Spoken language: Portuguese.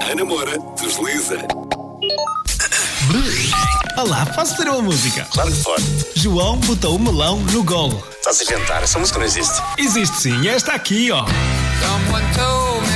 Ana Moura desliza. Olá, posso ter uma música? Claro que pode. João botou o melão no golo. Estás a inventar, essa música não existe. Existe sim, esta aqui, ó. Someone told